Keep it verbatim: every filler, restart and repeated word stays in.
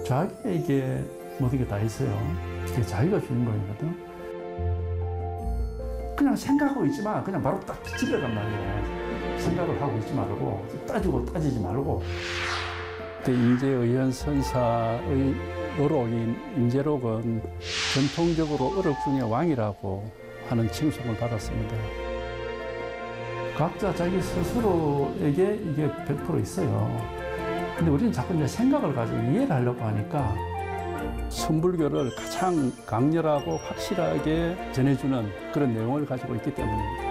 자기에게 모든 게 다 있어요. 이게 자기가 주인공이거든. 그냥 생각하고 있지 마. 그냥 바로 딱 집에 간 말이야. 생각을 하고 있지 말고 따지고 따지지 말고. 그때 임재의원 선사의 어록인 임재록은 전통적으로 어록 중의 왕이라고 하는 칭송을 받았습니다. 각자 자기 스스로에게 이게 백 퍼센트 있어요. 근데 우리는 자꾸 이제 생각을 가지고 이해를 하려고 하니까 선불교를 가장 강렬하고 확실하게 전해주는 그런 내용을 가지고 있기 때문입니다.